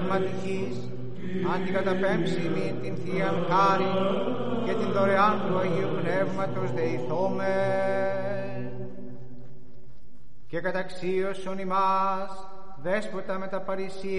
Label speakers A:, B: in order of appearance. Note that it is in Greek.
A: πνευματικής, αντικαταπέμψιμη την Θείαν χάρη και την δωρεάν του Αγίου Πνεύματος δεηθόμεν. Και καταξίωσον ημάς, δέσποτα με τα παρησία